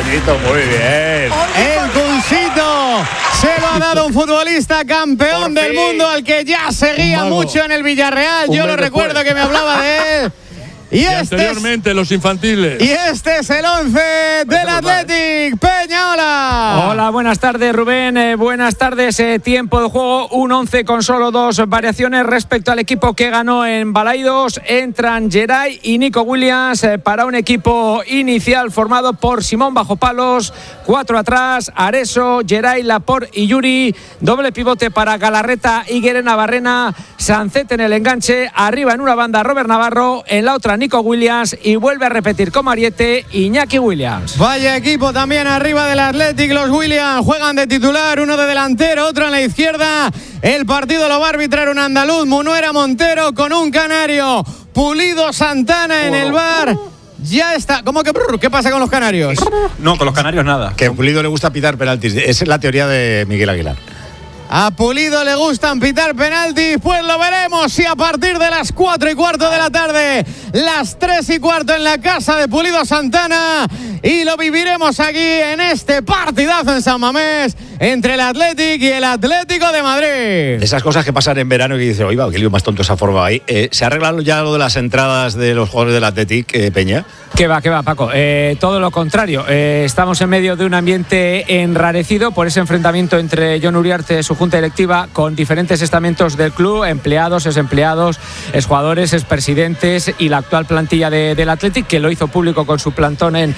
bonito, muy bien. El pulsito se lo ha dado un futbolista campeón del mundo al que ya seguía mucho en el Villarreal. Yo lo recuerdo que me hablaba de él. Y anteriormente los infantiles. Y este es el 11 del Athletic. Peñaola. Hola, buenas tardes, Rubén. Buenas tardes. Tiempo de juego, un 11 con solo 2 variaciones respecto al equipo que ganó en Balaidos. Entran Geray y Nico Williams para un equipo inicial formado por Simón bajo palos, 4 atrás, Areso, Geray, Laporte y Yuri. Doble pivote para Galarreta, Higuerena, Barrena, Sancet en el enganche. Arriba en una banda Robert Navarro, en la otra Nico Williams y vuelve a repetir como Ariete Iñaki Williams. Vaya equipo también arriba del Athletic. Los Williams juegan de titular, uno de delantero, otro en la izquierda. El partido lo va a arbitrar un andaluz, Munuera Montero, con un canario, Pulido Santana en el bar. Ya está. ¿Cómo que? ¿Qué pasa con los canarios? No, con los canarios nada. Que a Pulido le gusta pitar penaltis. Esa es la teoría de Miguel Aguilar. A Pulido le gustan pitar penaltis, pues lo veremos si a partir de las 4:15 de la tarde, las 3:15 en la casa de Pulido Santana, y lo viviremos aquí en este partidazo en San Mamés entre el Athletic y el Atlético de Madrid. Esas cosas que pasan en verano y que dice, oiga, qué lío más tonto se ha formado ahí. ¿Se ha arreglado ya lo de las entradas de los jugadores del Athletic, Peña? ¿Qué va, Paco? Todo lo contrario. Estamos en medio de un ambiente enrarecido por ese enfrentamiento entre Jon Uriarte, su junta directiva, con diferentes estamentos del club, empleados, exempleados, exjugadores, expresidentes y la actual plantilla del Athletic, que lo hizo público con su plantón en